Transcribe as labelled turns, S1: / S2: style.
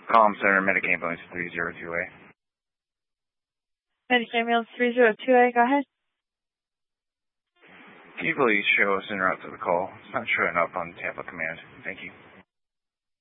S1: Comm Center, Medic Ambulance 302A.
S2: Medic Ambulance 302A, go ahead.
S1: Can you please show us en route to the call? It's not showing up on Tampa Command. Thank you.